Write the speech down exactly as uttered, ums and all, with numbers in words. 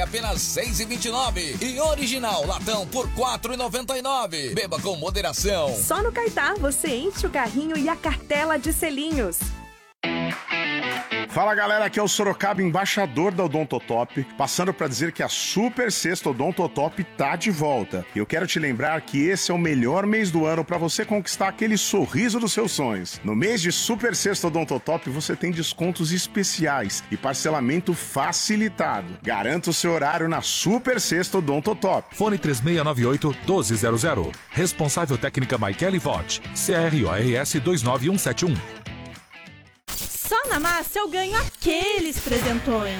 Apenas seis e vinte e nove e original latão por quatro e noventa e nove. Beba com moderação. Só no Caetá você enche o carrinho e a cartela de selinhos. Fala galera, aqui é o Sorocaba, embaixador da Odontotop, passando para dizer que a Super Sexta Odontotop tá de volta. E eu quero te lembrar que esse é o melhor mês do ano para você conquistar aquele sorriso dos seus sonhos. No mês de Super Sexta Odontotop você tem descontos especiais e parcelamento facilitado. Garanta o seu horário na Super Sexta Odontotop. Fone três seis nove oito, um dois zero zero. Responsável técnica Michele Vought. C R O R S dois nove um sete um. Só na Massa eu ganho aqueles presentões.